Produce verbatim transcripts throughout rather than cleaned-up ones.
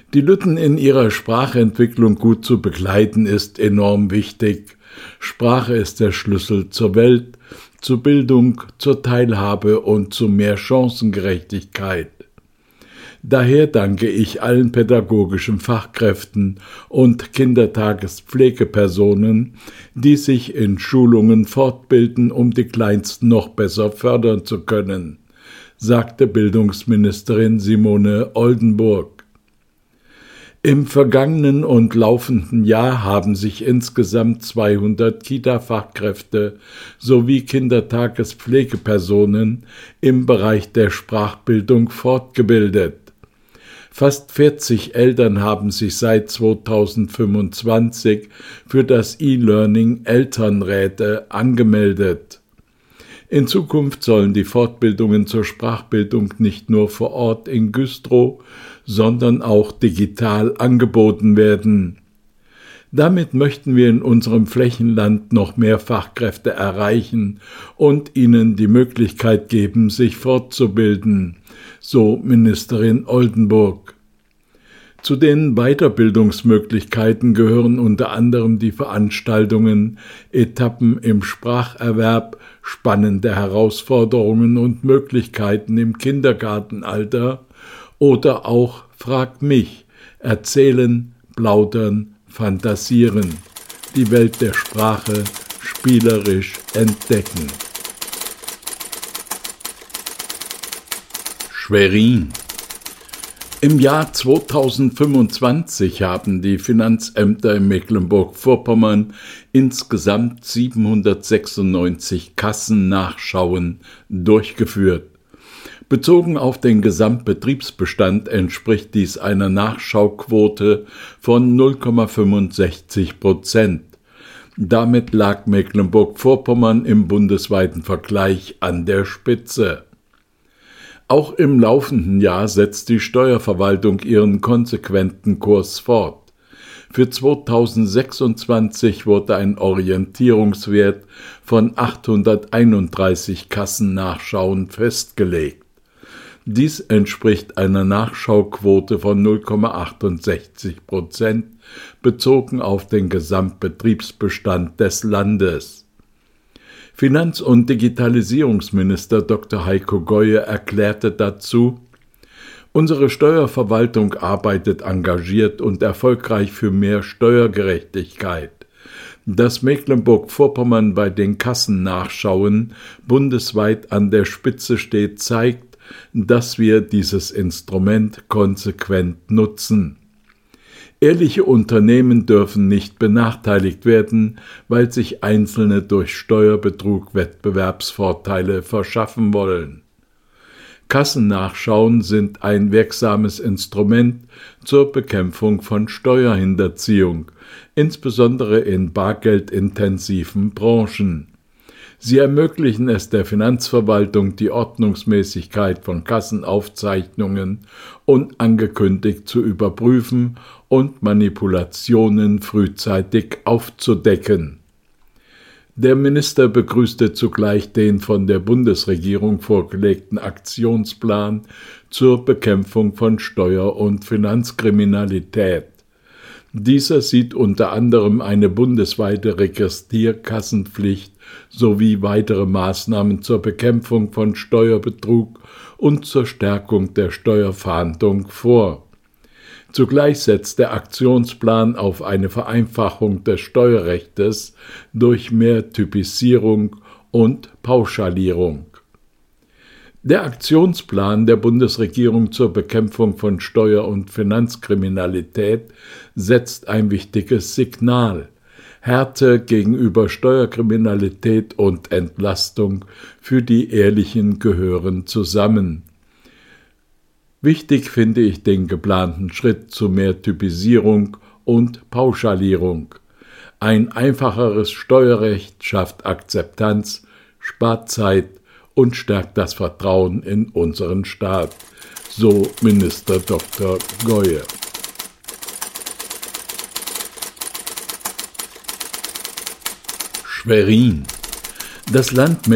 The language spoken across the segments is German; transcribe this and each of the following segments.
Die Lütten in ihrer Sprachentwicklung gut zu begleiten, ist enorm wichtig. Sprache ist der Schlüssel zur Welt, zur Bildung, zur Teilhabe und zu mehr Chancengerechtigkeit. Daher danke ich allen pädagogischen Fachkräften und Kindertagespflegepersonen, die sich in Schulungen fortbilden, um die Kleinsten noch besser fördern zu können, sagte Bildungsministerin Simone Oldenburg. Im vergangenen und laufenden Jahr haben sich insgesamt zweihundert Kita-Fachkräfte sowie Kindertagespflegepersonen im Bereich der Sprachbildung fortgebildet. Fast vierzig Eltern haben sich seit zweitausendfünfundzwanzig für das E-Learning Elternräte angemeldet. In Zukunft sollen die Fortbildungen zur Sprachbildung nicht nur vor Ort in Güstrow, sondern auch digital angeboten werden. Damit möchten wir in unserem Flächenland noch mehr Fachkräfte erreichen und ihnen die Möglichkeit geben, sich fortzubilden, so Ministerin Oldenburg. Zu den Weiterbildungsmöglichkeiten gehören unter anderem die Veranstaltungen Etappen im Spracherwerb, spannende Herausforderungen und Möglichkeiten im Kindergartenalter oder auch Frag mich, erzählen, plaudern, fantasieren, die Welt der Sprache spielerisch entdecken. Schwerin. Im Jahr zweitausendfünfundzwanzig haben die Finanzämter in Mecklenburg-Vorpommern insgesamt siebenhundertsechsundneunzig Kassennachschauen durchgeführt. Bezogen auf den Gesamtbetriebsbestand entspricht dies einer Nachschauquote von null Komma fünfundsechzig Prozent. Damit lag Mecklenburg-Vorpommern im bundesweiten Vergleich an der Spitze. Auch im laufenden Jahr setzt die Steuerverwaltung ihren konsequenten Kurs fort. Für zweitausendsechsundzwanzig wurde ein Orientierungswert von achthunderteinunddreißig Kassennachschauen festgelegt. Dies entspricht einer Nachschauquote von null Komma achtundsechzig Prozent, bezogen auf den Gesamtbetriebsbestand des Landes. Finanz- und Digitalisierungsminister Doktor Heiko Goye erklärte dazu: Unsere Steuerverwaltung arbeitet engagiert und erfolgreich für mehr Steuergerechtigkeit. Dass Mecklenburg-Vorpommern bei den Kassennachschauen bundesweit an der Spitze steht, zeigt, dass wir dieses Instrument konsequent nutzen. Ehrliche Unternehmen dürfen nicht benachteiligt werden, weil sich Einzelne durch Steuerbetrug Wettbewerbsvorteile verschaffen wollen. Kassennachschauen sind ein wirksames Instrument zur Bekämpfung von Steuerhinterziehung, insbesondere in bargeldintensiven Branchen. Sie ermöglichen es der Finanzverwaltung, die Ordnungsmäßigkeit von Kassenaufzeichnungen unangekündigt zu überprüfen und Manipulationen frühzeitig aufzudecken. Der Minister begrüßte zugleich den von der Bundesregierung vorgelegten Aktionsplan zur Bekämpfung von Steuer- und Finanzkriminalität. Dieser sieht unter anderem eine bundesweite Registrierkassenpflicht sowie weitere Maßnahmen zur Bekämpfung von Steuerbetrug und zur Stärkung der Steuerfahndung vor. Zugleich setzt der Aktionsplan auf eine Vereinfachung des Steuerrechtes durch mehr Typisierung und Pauschalierung. Der Aktionsplan der Bundesregierung zur Bekämpfung von Steuer- und Finanzkriminalität setzt ein wichtiges Signal: Härte gegenüber Steuerkriminalität und Entlastung für die Ehrlichen gehören zusammen. Wichtig finde ich den geplanten Schritt zu mehr Typisierung und Pauschalierung. Ein einfacheres Steuerrecht schafft Akzeptanz, spart Zeit und stärkt das Vertrauen in unseren Staat, so Minister Doktor Goye. Schwerin. Das Land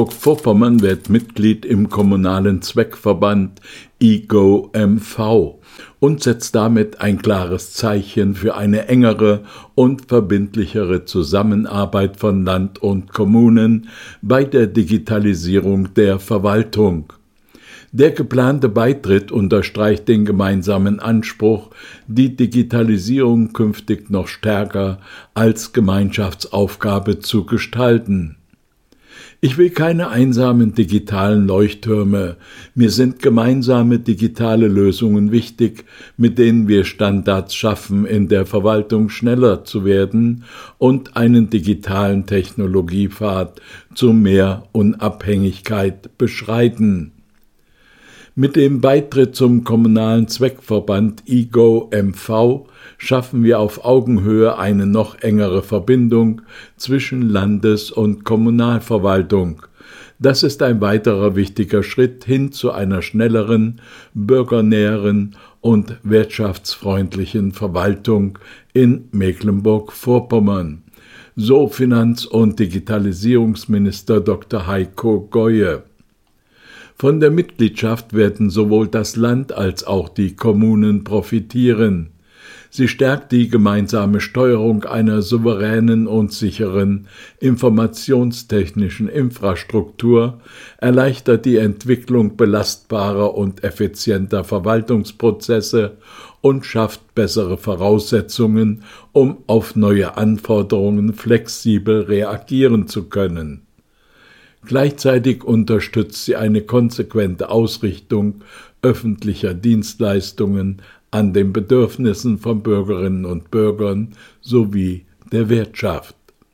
Mecklenburg-Vorpommern wird Mitglied im kommunalen Zweckverband I G O M V, und setzt damit ein klares Zeichen für eine engere und verbindlichere Zusammenarbeit von Land und Kommunen bei der Digitalisierung der Verwaltung. Der geplante Beitritt unterstreicht den gemeinsamen Anspruch, die Digitalisierung künftig noch stärker als Gemeinschaftsaufgabe zu gestalten. Ich will keine einsamen digitalen Leuchttürme. Mir sind gemeinsame digitale Lösungen wichtig, mit denen wir Standards schaffen, in der Verwaltung schneller zu werden und einen digitalen Technologiepfad zu mehr Unabhängigkeit beschreiten. Mit dem Beitritt zum kommunalen Zweckverband I G O M V schaffen wir auf Augenhöhe eine noch engere Verbindung zwischen Landes- und Kommunalverwaltung. Das ist ein weiterer wichtiger Schritt hin zu einer schnelleren, bürgernäheren und wirtschaftsfreundlichen Verwaltung in Mecklenburg-Vorpommern. So Finanz- und Digitalisierungsminister Doktor Heiko Goye. Von der Mitgliedschaft werden sowohl das Land als auch die Kommunen profitieren. Sie stärkt die gemeinsame Steuerung einer souveränen und sicheren informationstechnischen Infrastruktur, erleichtert die Entwicklung belastbarer und effizienter Verwaltungsprozesse und schafft bessere Voraussetzungen, um auf neue Anforderungen flexibel reagieren zu können. Gleichzeitig unterstützt sie eine konsequente Ausrichtung öffentlicher Dienstleistungen an den Bedürfnissen von Bürgerinnen und Bürgern sowie der Wirtschaft.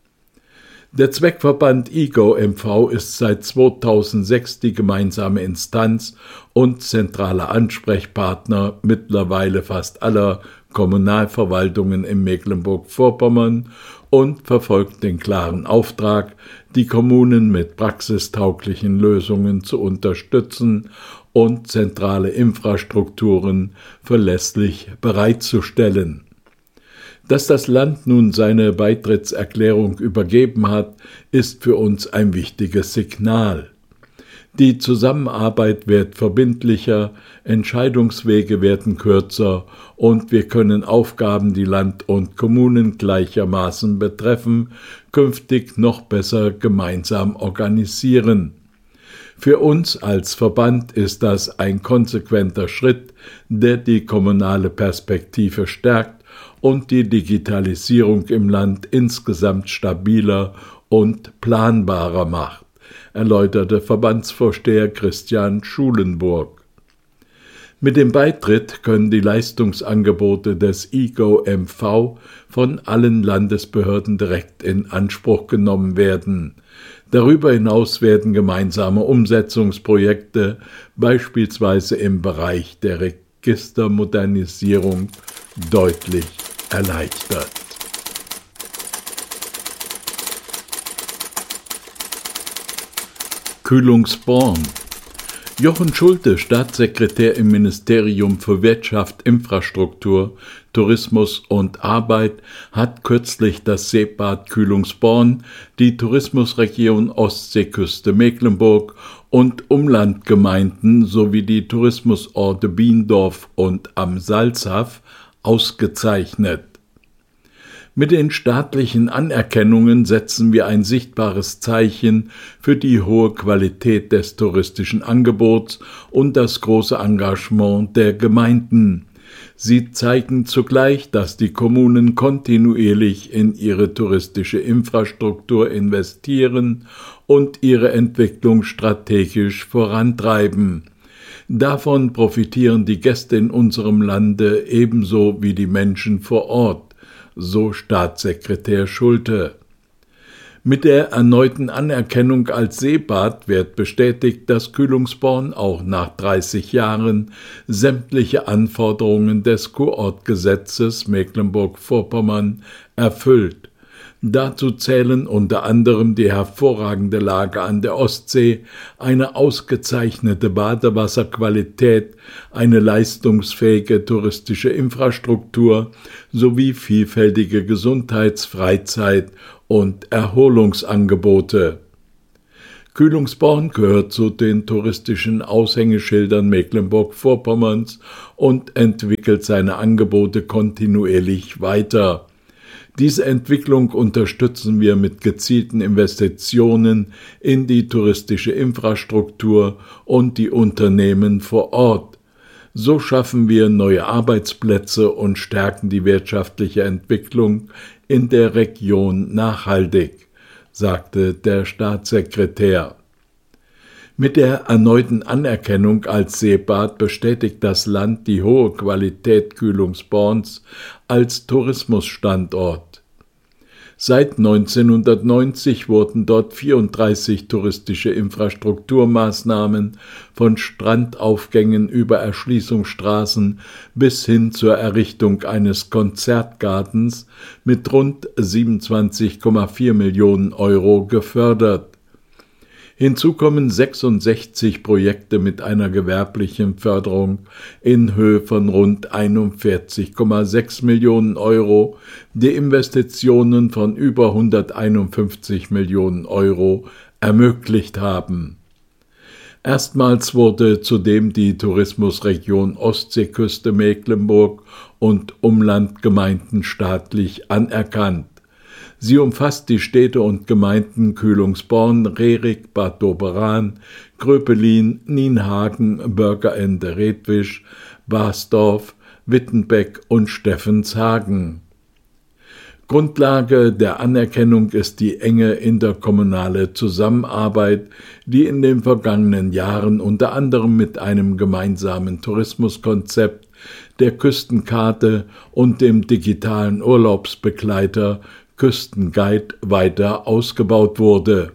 Der Zweckverband I G O M V ist seit zweitausendsechs die gemeinsame Instanz und zentrale Ansprechpartner mittlerweile fast aller Kommunalverwaltungen in Mecklenburg-Vorpommern und verfolgt den klaren Auftrag, die Kommunen mit praxistauglichen Lösungen zu unterstützen und zentrale Infrastrukturen verlässlich bereitzustellen. Dass das Land nun seine Beitrittserklärung übergeben hat, ist für uns ein wichtiges Signal. Die Zusammenarbeit wird verbindlicher, Entscheidungswege werden kürzer und wir können Aufgaben, die Land und Kommunen gleichermaßen betreffen, künftig noch besser gemeinsam organisieren. Für uns als Verband ist das ein konsequenter Schritt, der die kommunale Perspektive stärkt und die Digitalisierung im Land insgesamt stabiler und planbarer macht, erläuterte Verbandsvorsteher Christian Schulenburg. Mit dem Beitritt können die Leistungsangebote des I G O M V von allen Landesbehörden direkt in Anspruch genommen werden. Darüber hinaus werden gemeinsame Umsetzungsprojekte, beispielsweise im Bereich der Registermodernisierung, deutlich erleichtert. Kühlungsborn. Jochen Schulte, Staatssekretär im Ministerium für Wirtschaft, Infrastruktur, Tourismus und Arbeit, hat kürzlich das Seebad Kühlungsborn, die Tourismusregion Ostseeküste Mecklenburg und Umlandgemeinden sowie die Tourismusorte Biendorf und Am Salzach ausgezeichnet. Mit den staatlichen Anerkennungen setzen wir ein sichtbares Zeichen für die hohe Qualität des touristischen Angebots und das große Engagement der Gemeinden. Sie zeigen zugleich, dass die Kommunen kontinuierlich in ihre touristische Infrastruktur investieren und ihre Entwicklung strategisch vorantreiben. Davon profitieren die Gäste in unserem Lande ebenso wie die Menschen vor Ort, so Staatssekretär Schulte. Mit der erneuten Anerkennung als Seebad wird bestätigt, dass Kühlungsborn auch nach dreißig Jahren sämtliche Anforderungen des Kurortgesetzes Mecklenburg-Vorpommern erfüllt. Dazu zählen unter anderem die hervorragende Lage an der Ostsee, eine ausgezeichnete Badewasserqualität, eine leistungsfähige touristische Infrastruktur sowie vielfältige Gesundheits-, Freizeit- und Erholungsangebote. Kühlungsborn gehört zu den touristischen Aushängeschildern Mecklenburg-Vorpommerns und entwickelt seine Angebote kontinuierlich weiter. Diese Entwicklung unterstützen wir mit gezielten Investitionen in die touristische Infrastruktur und die Unternehmen vor Ort. So schaffen wir neue Arbeitsplätze und stärken die wirtschaftliche Entwicklung in der Region nachhaltig, sagte der Staatssekretär. Mit der erneuten Anerkennung als Seebad bestätigt das Land die hohe Qualität Kühlungsborns als Tourismusstandort. Seit neunzehnhundertneunzig wurden dort vierunddreißig touristische Infrastrukturmaßnahmen von Strandaufgängen über Erschließungsstraßen bis hin zur Errichtung eines Konzertgartens mit rund siebenundzwanzig Komma vier Millionen Euro gefördert. Hinzu kommen sechsundsechzig Projekte mit einer gewerblichen Förderung in Höhe von rund einundvierzig Komma sechs Millionen Euro, die Investitionen von über hunderteinundfünfzig Millionen Euro ermöglicht haben. Erstmals wurde zudem die Tourismusregion Ostseeküste Mecklenburg und Umlandgemeinden staatlich anerkannt. Sie umfasst die Städte und Gemeinden Kühlungsborn, Rerik, Bad Doberan, Gröpelin, Nienhagen, Bürgerende, Redwisch, Basdorf, Wittenbeck und Steffenshagen. Grundlage der Anerkennung ist die enge interkommunale Zusammenarbeit, die in den vergangenen Jahren unter anderem mit einem gemeinsamen Tourismuskonzept, der Küstenkarte und dem digitalen Urlaubsbegleiter Küstenguide weiter ausgebaut wurde.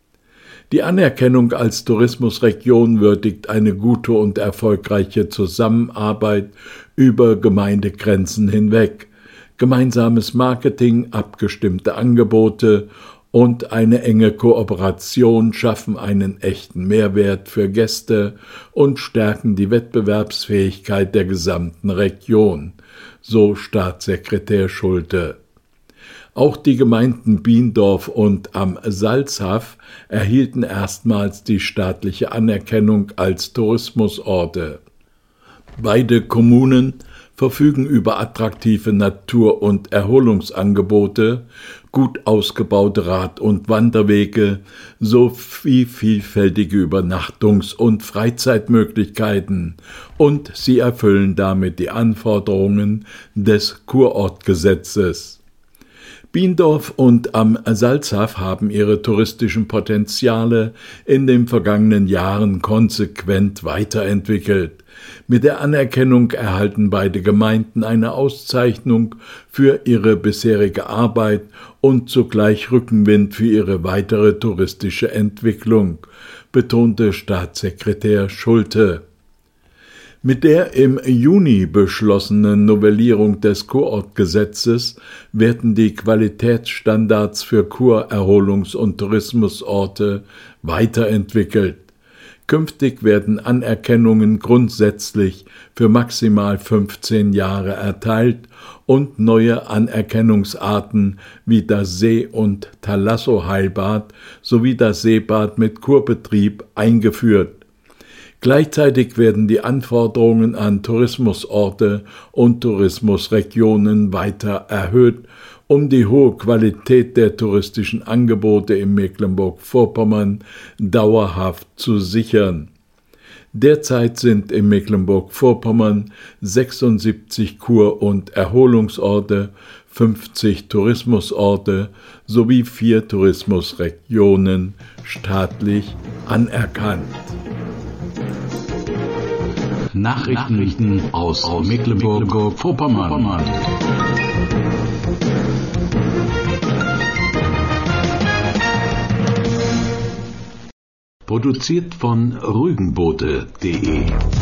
Die Anerkennung als Tourismusregion würdigt eine gute und erfolgreiche Zusammenarbeit über Gemeindegrenzen hinweg. Gemeinsames Marketing, abgestimmte Angebote und eine enge Kooperation schaffen einen echten Mehrwert für Gäste und stärken die Wettbewerbsfähigkeit der gesamten Region, so Staatssekretär Schulte. Auch die Gemeinden Biendorf und Am Salzach erhielten erstmals die staatliche Anerkennung als Tourismusorte. Beide Kommunen verfügen über attraktive Natur- und Erholungsangebote, gut ausgebaute Rad- und Wanderwege sowie vielfältige Übernachtungs- und Freizeitmöglichkeiten, und sie erfüllen damit die Anforderungen des Kurortgesetzes. Biendorf und Am Salzach haben ihre touristischen Potenziale in den vergangenen Jahren konsequent weiterentwickelt. Mit der Anerkennung erhalten beide Gemeinden eine Auszeichnung für ihre bisherige Arbeit und zugleich Rückenwind für ihre weitere touristische Entwicklung, betonte Staatssekretär Schulte. Mit der im Juni beschlossenen Novellierung des Kurortgesetzes werden die Qualitätsstandards für Kur-, Erholungs- und Tourismusorte weiterentwickelt. Künftig werden Anerkennungen grundsätzlich für maximal fünfzehn Jahre erteilt und neue Anerkennungsarten wie das See- und Thalasso-Heilbad sowie das Seebad mit Kurbetrieb eingeführt. Gleichzeitig werden die Anforderungen an Tourismusorte und Tourismusregionen weiter erhöht, um die hohe Qualität der touristischen Angebote in Mecklenburg-Vorpommern dauerhaft zu sichern. Derzeit sind in Mecklenburg-Vorpommern sechsundsiebzig Kur- und Erholungsorte, fünfzig Tourismusorte sowie vier Tourismusregionen staatlich anerkannt. Nachrichten aus Mecklenburg-Vorpommern. Produziert von rügenboote punkt de